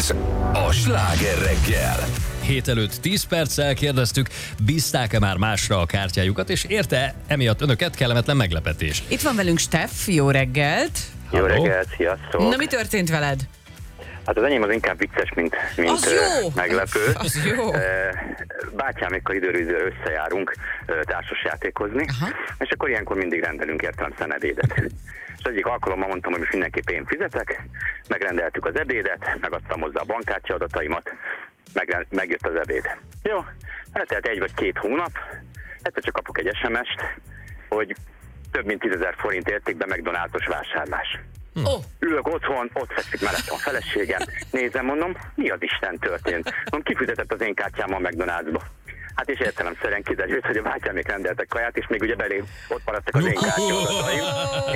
Ez a Sláger reggel. Hét előtt 10 perccel kérdeztük, bízták-e már másra a kártyájukat, és érte emiatt önöket kellemetlen meglepetés. Itt van velünk Steff, jó reggelt! Jó reggelt, sziasztok! Na, mi történt veled? Hát az enyém az inkább vicces, mint meglepő. Az jó! Bátyámékkal időről összejárunk társasjátékozni, és akkor ilyenkor mindig rendelünk értelemszerűen ebédet. És egyik alkalommal mondtam, hogy most mindenképp én fizetek, megrendeltük az ebédet, megadtam hozzá a bankkártya adataimat, megjött az ebéd. Jó, eltelt 1 vagy 2 hónap, egyszer csak kapok egy SMS-t, hogy több mint 10 000 forint értékben McDonald's-os vásárlás. Ülök otthon, ott fekszik mellettem a feleségem, nézem, mondom, mi az Isten történt? Mondom, kifizetett az én kártyámmal a McDonald's-ba. Hát és értelemszerűen kiderült, hogy a bátyámék rendeltek kaját, és még ugye belém ott maradtak az én kártyadataim,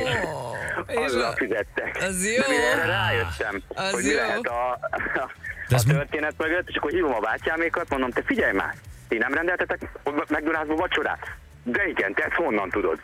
és azzal fizettek. Az jó. De mire erre rájöttem, Az hogy mi jó. lehet a történet mögött, és akkor hívom a bátyámékat, mondom, te figyelj már, ti nem rendeltetek McDonald's-ba vacsorát? De igen, te ezt honnan tudod?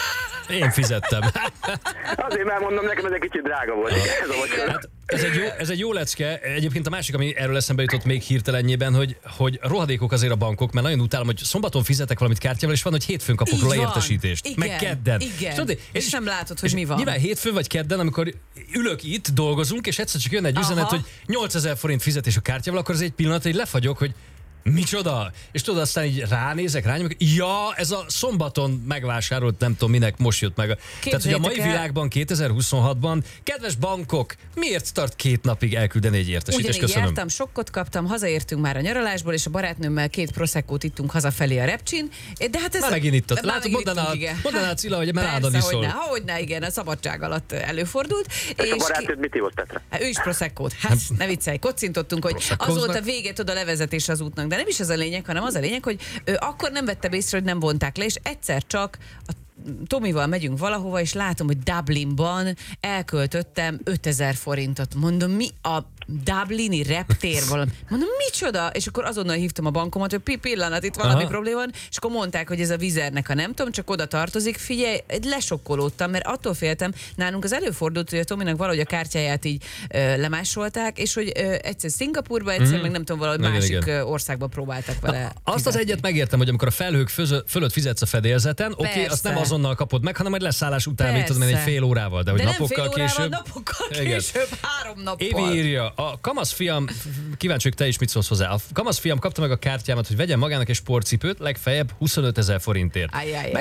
Én fizettem. Azért már mondom, nekem ez egy kicsit drága volt. Ez a vacsora. Hát, ez egy jó lecke. Egyébként a másik, ami erről eszembe jutott még hirtelenjében, hogy rohadékok azért a bankok, mert nagyon utálom, hogy szombaton fizetek valamit kártyával, és van, hogy hétfőn kapok róla értesítést. Igen, meg kedden. igen. Tudod, És nem látod, hogy mi van. Nyilván hétfőn vagy kedden, amikor ülök itt, dolgozunk, és egyszer csak jön egy üzenet, hogy 8000 forint fizetés a kártyával, akkor az egy pillanat, hogy lefagyok, hogy micsoda? És tudod, aztán így ránézek, ja, ez a szombaton megvásárolt, nem tudom minek most jött meg. Tehát, hogy a mai világban, 2026-ban, kedves bankok, miért tart 2 napig elküldeni egy értesítést? Ugyanígy Köszönöm. jártam, sokkot kaptam, hazaértünk már a nyaralásból, és a barátnőmmel 2 proszekkót ittunk hazafelé a Repcsin. De hát ez már megint itt. Látod, mondaná Cilla, hogy már állandani szól. Hogyne, igen, a szabadság alatt előfordult. És a barátnőd mit hívott, Petra? Ő is proszekkót. Hát, ne viccelj, kocintottunk, hogy az volt a vége, tudod, a levezetés az útnak. De nem is ez a lényeg, hanem az a lényeg, hogy akkor nem vettem észre, hogy nem vonták le, és egyszer csak a Tomival megyünk valahova, és látom, hogy Dublinban elköltöttem 5000 forintot. Mondom, mi a dublini reptér valami? Mondom, micsoda? És akkor azonnal hívtam a bankomat, hogy pillanat, itt valami probléma van, és akkor mondták, hogy ez a Vizernek a nem tudom, csak oda tartozik. Figyelj, lesokkolódtam, mert attól féltem, nálunk az előfordult, hogy a Tominak valahogy a kártyáját így lemásolták, és hogy egyszer Szingapurba, egyszer meg nem tudom, valahogy másik országba próbáltak vele. Azt az egyet megértem, hogy amikor a felhők fölött fizetsz a fedélzeten, oké, azt nem azonnal kapod meg, hanem majd leszállás után mit tudom én, egy fél órával, de hogy napokkal később. Napokkal később, 3 nappal. Évi írja, a kamasz fiam, kíváncsi, hogy te is mit szólsz hozzá. A kamasz fiam kapta meg a kártyámat, hogy vegyen magának egy sportcipőt, legfeljebb 25 000 forintért.